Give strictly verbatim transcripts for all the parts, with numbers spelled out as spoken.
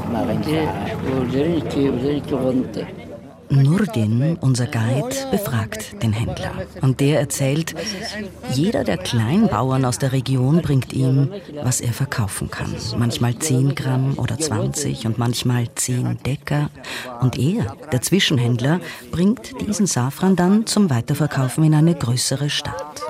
Nurdin, unser Guide, befragt den Händler. Und der erzählt, jeder der Kleinbauern aus der Region bringt ihm, was er verkaufen kann. Manchmal zehn Gramm oder zwanzig und manchmal zehn Decker. Und er, der Zwischenhändler, bringt diesen Safran dann zum Weiterverkaufen in eine größere Stadt.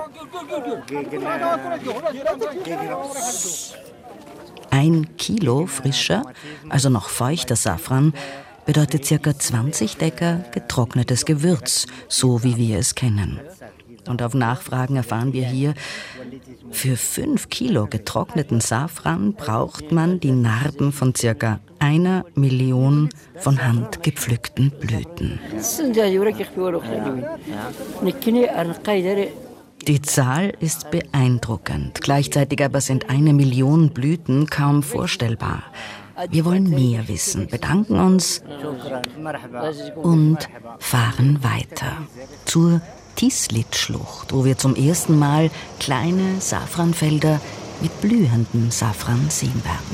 Ein Kilo frischer, also noch feuchter Safran, bedeutet ca. zwanzig Decker getrocknetes Gewürz, so wie wir es kennen. Und auf Nachfragen erfahren wir hier, für fünf Kilo getrockneten Safran braucht man die Narben von ca. einer Million von Hand gepflückten Blüten. Die Zahl ist beeindruckend. Gleichzeitig aber sind eine Million Blüten kaum vorstellbar. Wir wollen mehr wissen, bedanken uns und fahren weiter zur Tislit-Schlucht, wo wir zum ersten Mal kleine Safranfelder mit blühendem Safran sehen werden.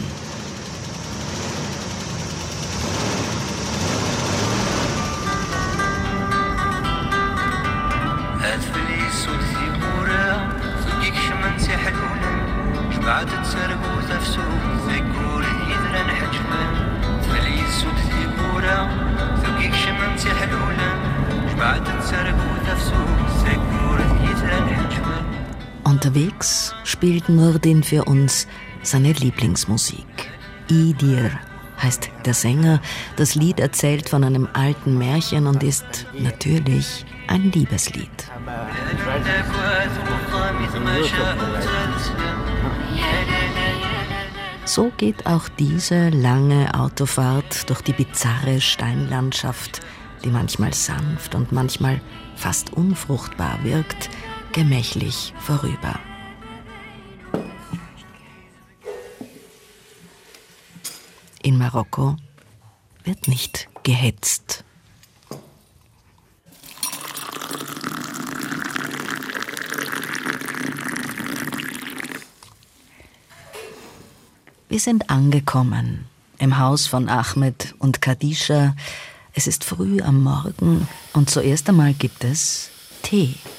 Unterwegs spielt Nurdin für uns seine Lieblingsmusik. Idir heißt der Sänger. Das Lied erzählt von einem alten Märchen und ist natürlich ein Liebeslied. So geht auch diese lange Autofahrt durch die bizarre Steinlandschaft, die manchmal sanft und manchmal fast unfruchtbar wirkt, gemächlich vorüber. In Marokko wird nicht gehetzt. Wir sind angekommen im Haus von Ahmed und Khadija. Es ist früh am Morgen und zuerst einmal gibt es Tee.